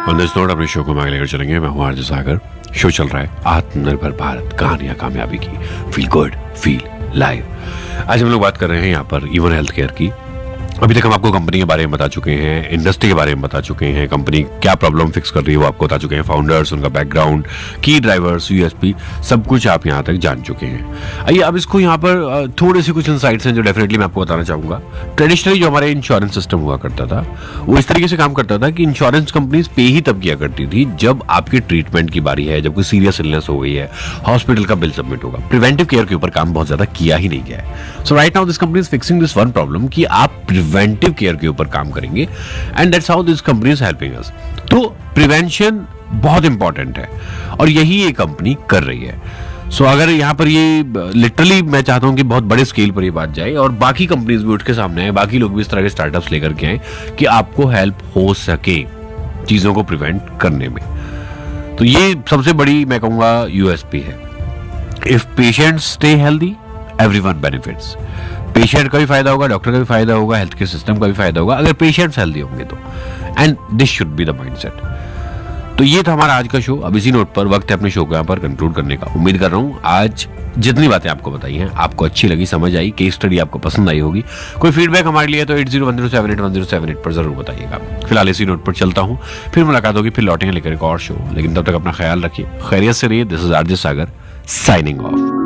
On this note, अपने show को आगे लेकर चलेंगे। मैं हूँ आरजे सागर। शो चल रहा है आत्मनिर्भर भारत, कहानियां कामयाबी की। Feel good, feel live. आज हम लोग बात कर रहे हैं यहाँ पर इवन हेल्थ केयर की। अभी तक हम आपको कंपनी के बारे में बता चुके हैं, इंडस्ट्री के बारे में बता चुके हैं, कंपनी क्या प्रॉब्लम फिक्स कर रही है वो आपको बता चुके हैं, फाउंडर्स, उनका बैकग्राउंड, की ड्राइवर्स, यूएसपी, सब कुछ आप यहाँ तक जान चुके हैं। आइए अब इसको यहाँ पर थोड़े से कुछ इनसाइट्स हैं जो डेफिनेटली मैं आपको बताना चाहूंगा। ट्रेडिशनली जो हमारे इंश्योरेंस सिस्टम हुआ करता था वो इस तरीके से काम करता था कि इंश्योरेंस कंपनीज पे ही तब किया करती थी जब आपके ट्रीटमेंट की बारी है, जब कोई सीरियस इलनेस हो गई है, हॉस्पिटल का बिल सबमिट होगा। प्रिवेंटिव केयर के ऊपर काम बहुत ज्यादा किया ही नहीं गया है। सो right now this company is fixing this one problem कि आप प्रिवेंटिव केयर के ऊपर काम करेंगे and that's how this company is helping us. तो प्रिवेंशन बहुत इंपॉर्टेंट है और यही ये कंपनी कर रही है। सो अगर यहाँ पर ये लिटरली मैं चाहता हूं कि बहुत बड़े स्केल पर ये बात जाए और बाकी कंपनीज भी उठ के सामने आए, बाकी लोग भी इस तरह के स्टार्टअप्स लेकर के आए कि आपको हेल्प हो सके चीजों को प्रिवेंट करने में। तो ये सबसे बड़ी मैं कहूंगा यूएसपी है। If patients stay healthy, everyone benefits. Patient का भी फायदा होगा, डॉक्टर का भी फायदा होगा, हेल्थ केयर सिस्टम का भी फायदा होगा अगर पेशेंट्स हेल्दी होंगे तो। And this should be the mindset. तो ये था हमारा आज का शो। अब इसी नोट पर वक्त है अपने शो को यहाँ पर कंक्लूड करने का। उम्मीद कर रहा हूँ आज जितनी बातें आपको बताई हैं आपको अच्छी लगी, समझ आई, केस स्टडी आपको पसंद आई होगी। कोई फीडबैक हमारे लिए तो 8010781078 पर जरूर बताइएगा। फिलहाल इसी नोट पर चलता हूँ, फिर मुलाकात होगी, फिर लौटेंगे लेकर एक और शो। लेकिन तब तक अपना ख्याल रखिए, खैरियत से रहिए। This is RJ Sagar signing off.